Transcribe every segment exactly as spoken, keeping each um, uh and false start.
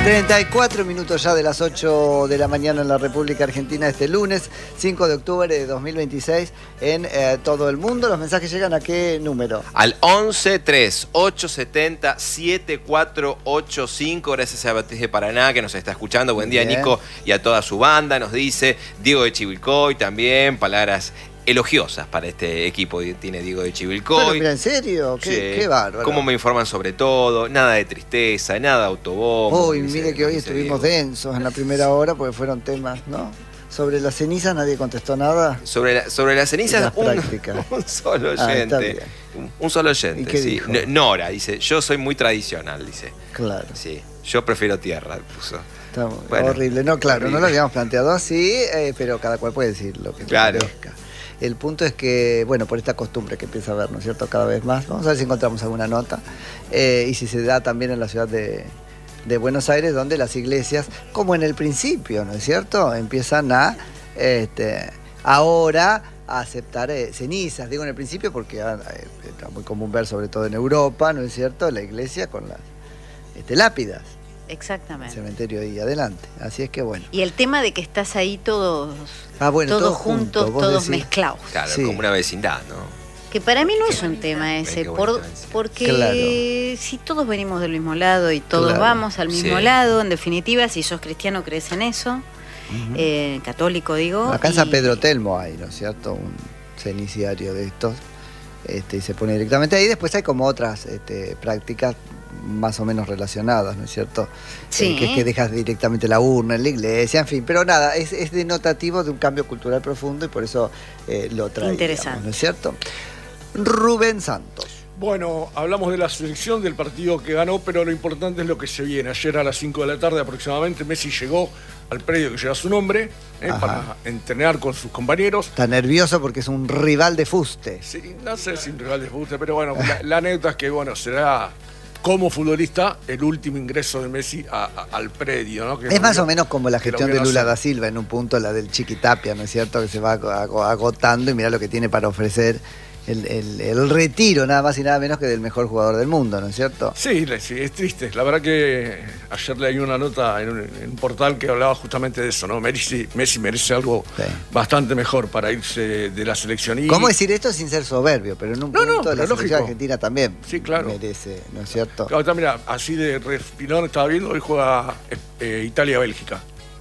treinta y cuatro minutos ya de las ocho de la mañana en la República Argentina este lunes, cinco de octubre de dos mil veintiséis en eh, todo el mundo. ¿Los mensajes llegan a qué número? Al once tres ocho siete cero siete cuatro ocho cinco. Gracias a Beatriz de Paraná que nos está escuchando. Buen día, Bien. Nico, y a toda su banda. Nos dice Diego de Chivilcoy también, palabras elogiosas para este equipo que tiene Diego de Chivilcoy. Pero, mira, ¿en serio? Qué, Sí. qué bárbaro. Cómo me informan sobre todo, nada de tristeza, nada de autobombo. Uy, dice- mire que hoy dice estuvimos Diego. densos en la primera hora porque fueron temas, ¿no? Sobre las cenizas nadie contestó nada. Sobre, la, sobre las cenizas, Las un, prácticas. un solo Ah, está oyente. bien. un, un solo oyente, ¿Y qué sí. dijo? N- Nora dice, yo soy muy tradicional, dice. Claro. Sí, yo prefiero tierra, puso. Está muy Bueno, horrible. No, claro, horrible. no lo habíamos planteado así, eh, pero cada cual puede decir lo que le Claro. parezca. El punto es que, bueno, por esta costumbre que empieza a haber, ¿no es cierto?, cada vez más. Vamos a ver si encontramos alguna nota. Eh, y si se da también en la ciudad de, de Buenos Aires, donde las iglesias, como en el principio, ¿no es cierto?, empiezan a, este, ahora, a aceptar eh, cenizas. Digo en el principio porque ah, eh, era muy común ver, sobre todo en Europa, ¿no es cierto?, la iglesia con las este, lápidas. Exactamente. Cementerio y adelante. Así es que bueno. Y el tema de que estás ahí todos, Ah, bueno, todos todo junto, juntos, vos todos decís. mezclados. Claro, Sí. como una vecindad, ¿no? Que para mí no es un tema ese, Qué por- bonito decir. porque Claro. si todos venimos del mismo lado y todos Claro. vamos al mismo Sí. lado, en definitiva, si sos cristiano crees en eso, eh, católico digo. Acá en y- San Pedro Telmo hay, ¿no es cierto?, un ceniciario de estos, este, y se pone directamente ahí. Después hay como otras este, prácticas más o menos relacionadas, ¿no es cierto? Sí. Eh, que es que dejas directamente la urna en la iglesia, en fin. Pero nada, es, es denotativo de un cambio cultural profundo y por eso eh, lo traemos, Interesante. ¿no es cierto? Rubén Santos. Bueno, hablamos de la selección, del partido que ganó, pero lo importante es lo que se viene. Ayer a las cinco de la tarde aproximadamente Messi llegó al predio que lleva su nombre eh, Ajá. para entrenar con sus compañeros. Está nervioso porque es un rival de fuste. Sí, no sé si un rival les guste, pero bueno, la, la anécdota es que bueno, será como futbolista el último ingreso de Messi a- a- al predio, ¿no? Que Es lo más vio- o menos como la que lo gestión vio de Lula nacer. da Silva en un punto, la del Chiquitapia, ¿no es cierto?, que se va ago- ago- agotando y mira lo que tiene para ofrecer el, el- el retiro, nada más y nada menos que del mejor jugador del mundo, ¿no es cierto? Sí, le- sí, es triste. La verdad que ayer leí una nota en un, en un portal que hablaba justamente de eso, ¿no? Messi, Messi merece algo Sí. bastante mejor para irse de la selección. Y ¿Cómo decir esto sin ser soberbio? Pero en un No, no, punto la pero selección lógico. argentina también Sí, claro. merece, ¿no es cierto? Claro, está, mira, así de respirón estaba viendo, hoy juega eh, eh, Italia-Bélgica.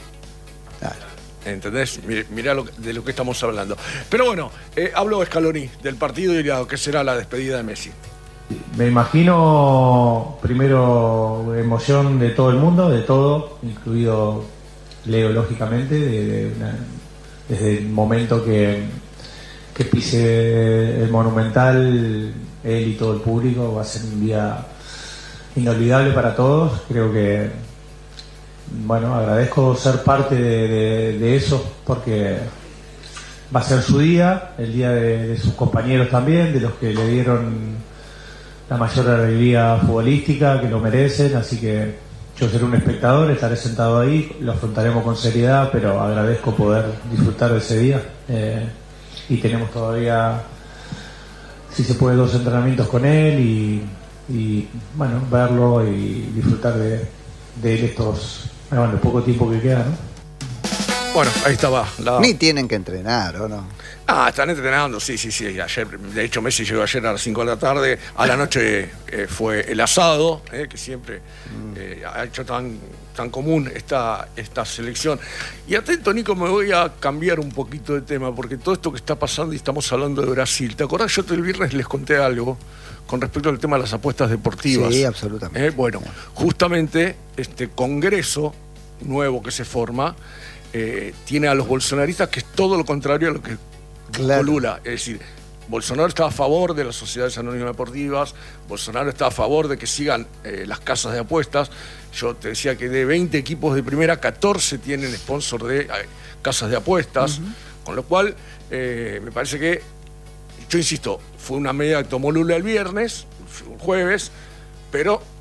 Claro. ¿Entendés? Mir- Mirá lo que- de lo que estamos hablando. Pero bueno, eh, hablo Scaloni del partido y lo que será la despedida de Messi. Me imagino primero emoción de todo el mundo, de todo, incluido Leo, lógicamente, de- de una- desde el momento que, que pise el Monumental, él y todo el público, va a ser un día inolvidable para todos. Creo que, bueno, agradezco ser parte de, de- de eso porque va a ser su día, el día de, de sus compañeros también, de los que le dieron la mayor alegría futbolística, que lo merecen, así que yo seré un espectador, estaré sentado ahí, lo afrontaremos con seriedad, pero agradezco poder disfrutar de ese día. Eh, y tenemos todavía, si se puede, dos entrenamientos con él y, y, bueno, verlo y disfrutar de, de él estos, bueno, el poco tiempo que queda, ¿no? Bueno, ahí estaba. La... Ni tienen que entrenar, ¿o no? Ah, están entrenando, sí, sí, sí. Ayer, de hecho, Messi llegó ayer a las cinco de la tarde. A la noche eh, fue el asado, eh, que siempre eh, ha hecho tan, tan común esta, esta selección. Y atento, Nico, me voy a cambiar un poquito de tema, porque todo esto que está pasando y estamos hablando de Brasil. ¿Te acordás? Yo el viernes les conté algo con respecto al tema de las apuestas deportivas. Sí, absolutamente. Eh, bueno, justamente este congreso nuevo que se forma eh, tiene a los bolsonaristas, que es todo lo contrario a lo que buscó Claro. Lula. Es decir, Bolsonaro está a favor de las sociedades anónimas deportivas, Bolsonaro está a favor de que sigan eh, las casas de apuestas. Yo te decía que de veinte equipos de primera, catorce tienen sponsor de eh, casas de apuestas, uh-huh. Con lo cual eh, me parece que, yo insisto, fue una medida que tomó Lula el viernes, el jueves, pero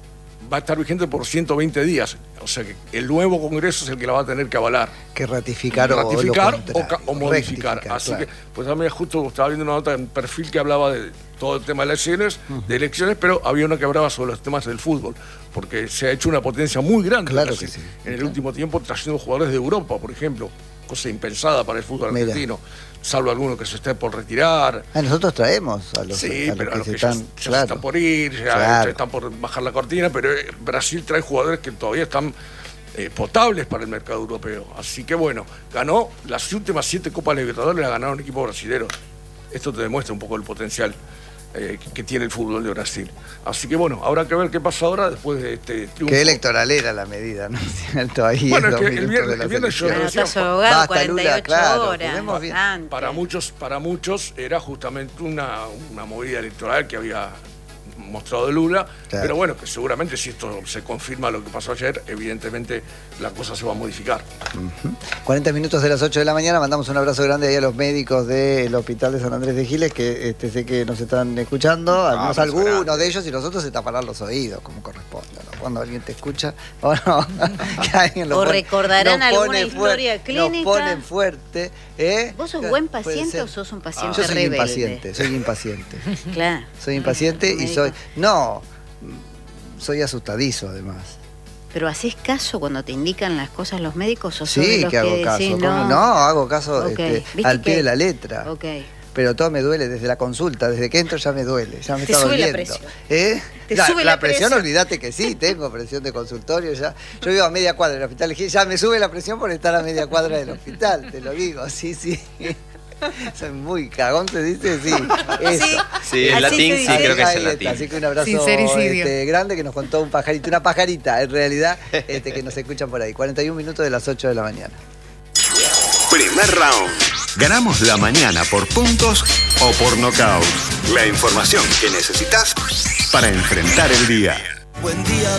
va a estar vigente por ciento veinte días. O sea que el nuevo Congreso es el que la va a tener que avalar. Que ratificar, o, ratificar o, o, o modificar. Así claro. que, pues también justo estaba viendo una nota en Perfil que hablaba de todo el tema de elecciones, uh-huh. de elecciones, pero había una que hablaba sobre los temas del fútbol, porque se ha hecho una potencia muy grande claro que sí. en el claro. último tiempo, trayendo jugadores de Europa, por ejemplo, cosa impensada para el fútbol Mira. argentino, salvo alguno que se esté por retirar. Ah, nosotros traemos a los, sí, a los pero que, a los se que están, ya, ya claro. están por ir, ya claro. están por bajar la cortina, pero Brasil trae jugadores que todavía están eh, potables para el mercado europeo. Así que bueno, ganó las últimas siete Copas Libertadores, la ganaron equipos brasileños. Esto te demuestra un poco el potencial eh, que, que tiene el fútbol de Brasil. Así que bueno, habrá que ver qué pasa ahora después de este triunfo. Qué electoral era la medida, ¿no es cierto? Ahí bueno, es que el viernes, el viernes yo bueno, decía, abogado, cuarenta y ocho claro, horas. Para, para, muchos, para muchos era justamente una, una movida electoral que había mostrado Lula, claro. pero bueno, que seguramente si esto se confirma lo que pasó ayer, evidentemente la cosa se va a modificar. Uh-huh. cuarenta minutos de las ocho de la mañana, mandamos un abrazo grande ahí a los médicos del Hospital de San Andrés de Giles, que este, sé que nos están escuchando, al menos ah, algunos grande. de ellos, y nosotros se taparán los oídos, como corresponde, ¿no? Cuando alguien te escucha, o no, que alguien lo o pone, recordarán alguna historia fuerte, clínica. Nos ponen fuerte. ¿eh? ¿Vos sos buen paciente o sos un paciente ah, yo soy rebelde? impaciente, soy impaciente. Claro. Soy impaciente y soy... No, soy asustadizo además. ¿Pero haces caso cuando te indican las cosas los médicos? ¿O sí, los que hago que caso. decís, no? no, hago caso okay. este, al pie que... de la letra. Okay. Pero todo me duele desde la consulta, desde que entro ya me duele, ya me te está sube doliendo. La presión. ¿Eh? Te la, sube la, la presión, presión, olvídate que sí, tengo presión de consultorio ya. Yo vivo a media cuadra del hospital, ya me sube la presión por estar a media cuadra del hospital, te lo digo, sí, sí. Soy muy cagón, ¿te dice? Sí, eso. Sí, sí en latín, sí, creo que es en latín. Así que un abrazo este, grande que nos contó un pajarito, una pajarita, en realidad, este, que nos escuchan por ahí. cuarenta y un minutos de las ocho de la mañana. Primer round. Ganamos la mañana por puntos o por nocaut. La información que necesitas para enfrentar el día. Buen día.